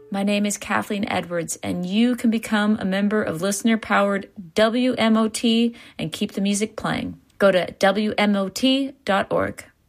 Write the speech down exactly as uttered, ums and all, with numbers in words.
My name is Kathleen Edwards, and you can become a member of listener-powered W M O T and keep the music playing. Go to W M O T dot org.